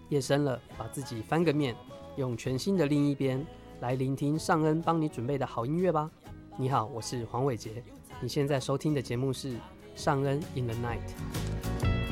夜深了，把自己翻个面，用全新的另一边来聆听尚恩帮你准备的好音乐吧。你好，我是黄伟杰，你现在收听的节目是尚恩 in the night。